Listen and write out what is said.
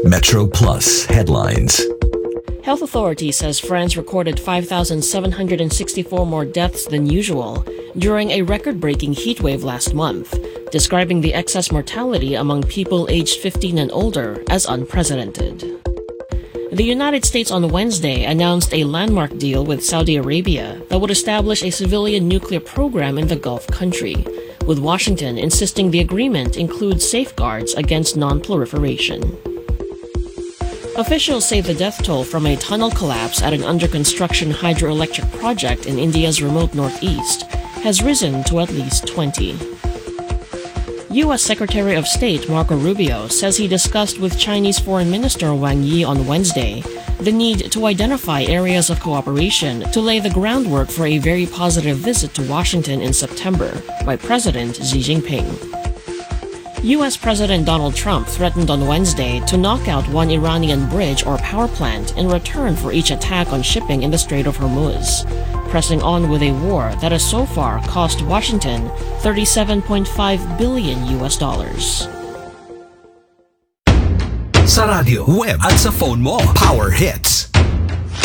Metro Plus headlines. Health authority says France recorded 5,764 more deaths than usual during a record-breaking heatwave last month, describing the excess mortality among people aged 15 and older as unprecedented. The United States on Wednesday announced a landmark deal with Saudi Arabia that would establish a civilian nuclear program in the Gulf country, with Washington insisting the agreement includes safeguards against non-proliferation. Officials say the death toll from a tunnel collapse at an under-construction hydroelectric project in India's remote northeast has risen to at least 20. U.S. Secretary of State Marco Rubio says he discussed with Chinese Foreign Minister Wang Yi on Wednesday the need to identify areas of cooperation to lay the groundwork for a very positive visit to Washington in September by President Xi Jinping. U.S. President Donald Trump threatened on Wednesday to knock out one Iranian bridge or power plant in return for each attack on shipping in the Strait of Hormuz, pressing on with a war that has so far cost Washington $37.5 billion. Sa radyo, web at sa phone mo, Power Hit